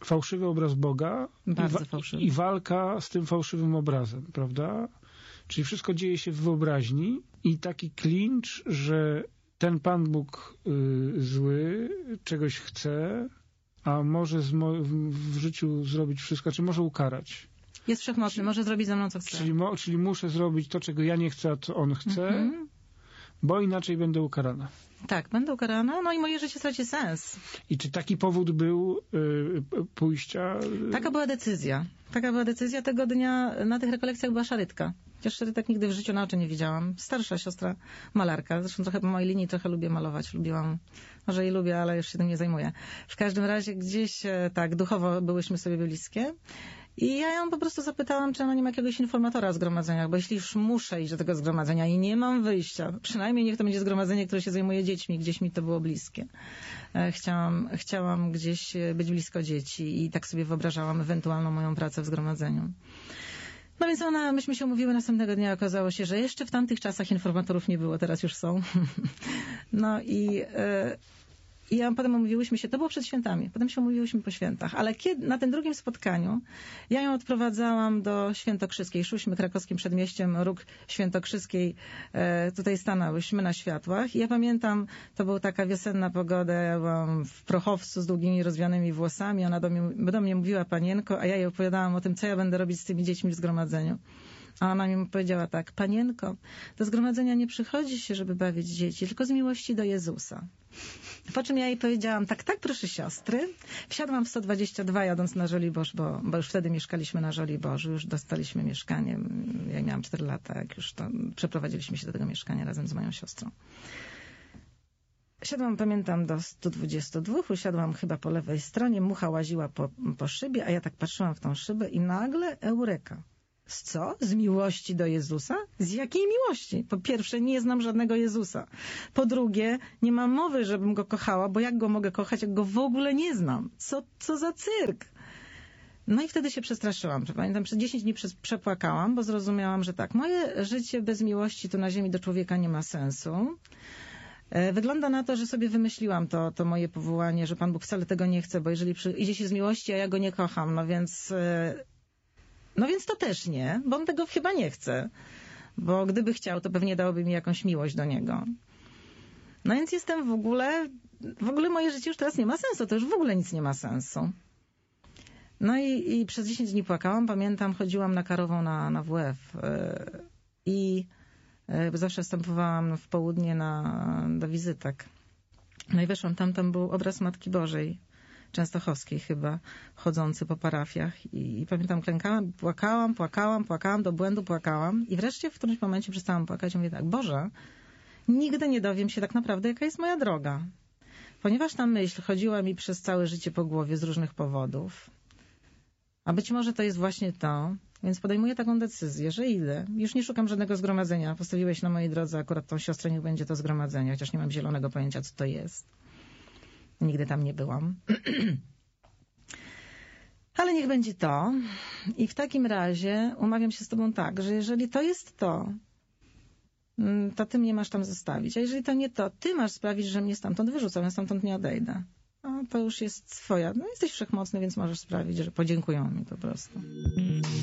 fałszywy obraz Boga Bardzo fałszywy. I walka z tym fałszywym obrazem, prawda? Czyli wszystko dzieje się w wyobraźni i taki klincz, że ten Pan Bóg zły czegoś chce, a może w życiu zrobić wszystko, czy może ukarać. Jest wszechmocny, może zrobić ze mną co chce. Czyli muszę zrobić to, czego ja nie chcę, a co on chce, bo inaczej będę ukarana. Tak, będę ukarana, no i moje życie straci sens. I czy taki powód był pójścia? Taka była decyzja. Tego dnia na tych rekolekcjach była szarytka. Chociaż szarytek nigdy w życiu na oczy nie widziałam. Starsza siostra malarka. Zresztą trochę po mojej linii trochę lubię malować. Lubiłam, może i lubię, ale już się tym nie zajmuję. W każdym razie gdzieś tak duchowo byłyśmy sobie bliskie. I ja ją po prostu zapytałam, czy ona nie ma jakiegoś informatora o zgromadzeniach, bo jeśli już muszę iść do tego zgromadzenia i nie mam wyjścia, przynajmniej niech to będzie zgromadzenie, które się zajmuje dziećmi, gdzieś mi to było bliskie. Chciałam gdzieś być blisko dzieci i tak sobie wyobrażałam ewentualną moją pracę w zgromadzeniu. No więc myśmy się umówiły następnego dnia, okazało się, że jeszcze w tamtych czasach informatorów nie było, teraz już są. No i potem umówiłyśmy się, to było przed świętami, potem się umówiłyśmy po świętach, ale na tym drugim spotkaniu ja ją odprowadzałam do Świętokrzyskiej. Szłyśmy krakowskim przedmieściem, róg Świętokrzyskiej, tutaj stanęłyśmy na światłach i ja pamiętam, to była taka wiosenna pogoda, ja byłam w prochowcu z długimi rozwianymi włosami, ona do mnie mówiła panienko, a ja jej opowiadałam o tym, co ja będę robić z tymi dziećmi w zgromadzeniu. A ona mi powiedziała tak: panienko, do zgromadzenia nie przychodzi się, żeby bawić dzieci, tylko z miłości do Jezusa. Po czym ja jej powiedziałam, tak, proszę siostry. Wsiadłam w 122 jadąc na Żoliborz, bo już wtedy mieszkaliśmy na Żoliborzu, już dostaliśmy mieszkanie. Ja miałam 4 lata, jak już to przeprowadziliśmy się do tego mieszkania razem z moją siostrą. Siadłam, pamiętam, do 122, usiadłam chyba po lewej stronie, mucha łaziła po szybie, a ja tak patrzyłam w tą szybę i nagle eureka. Z co? Z miłości do Jezusa? Z jakiej miłości? Po pierwsze, nie znam żadnego Jezusa. Po drugie, nie mam mowy, żebym go kochała, bo jak go mogę kochać, jak go w ogóle nie znam? Co za cyrk? No i wtedy się przestraszyłam. Pamiętam, przez 10 dni przepłakałam, bo zrozumiałam, że tak, moje życie bez miłości tu na ziemi do człowieka nie ma sensu. Wygląda na to, że sobie wymyśliłam to moje powołanie, że Pan Bóg wcale tego nie chce, bo jeżeli idzie się z miłości, a ja go nie kocham, no więc to też nie, bo on tego chyba nie chce. Bo gdyby chciał, to pewnie dałoby mi jakąś miłość do niego. No więc jestem w ogóle moje życie już teraz nie ma sensu, to już w ogóle nic nie ma sensu. No i przez 10 dni płakałam, pamiętam, chodziłam na Karową na WF i zawsze wstępowałam w południe do wizytek. No i weszłam, tam był obraz Matki Bożej, Częstochowskiej chyba, chodzący po parafiach i pamiętam, klękałam, płakałam, do błędu płakałam i wreszcie w którymś momencie przestałam płakać i mówię tak: Boże, nigdy nie dowiem się tak naprawdę, jaka jest moja droga. Ponieważ ta myśl chodziła mi przez całe życie po głowie z różnych powodów, a być może to jest właśnie to, więc podejmuję taką decyzję, że idę. Już nie szukam żadnego zgromadzenia. Postawiłeś na mojej drodze akurat tą siostrę, niech będzie to zgromadzenie, chociaż nie mam zielonego pojęcia, co to jest. Nigdy tam nie byłam. Ale niech będzie to. I w takim razie umawiam się z tobą tak, że jeżeli to jest to ty mnie masz tam zostawić. A jeżeli to nie to, ty masz sprawić, że mnie stamtąd wyrzucą, ja stamtąd nie odejdę. A to już jest twoja. No jesteś wszechmocny, więc możesz sprawić, że podziękują mi po prostu.